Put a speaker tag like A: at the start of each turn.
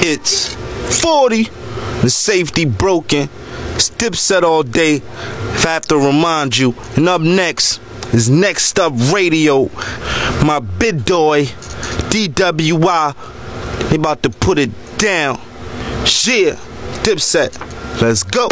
A: hits. 40, the safety broken. It's Dipset all day, if I have to remind you. And up next is Next Up Radio. My bid boy, DWI, they about to put it down. Yeah, Dipset, let's go.